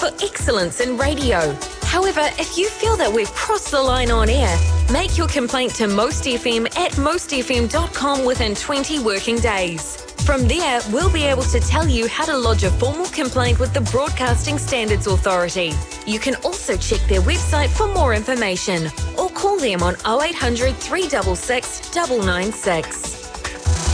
for excellence in radio. However, if you feel that we've crossed the line on air, make your complaint to Most FM at mostfm.com within 20 working days. From there, we'll be able to tell you how to lodge a formal complaint with the Broadcasting Standards Authority. You can also check their website for more information or call them on 0800 366 996.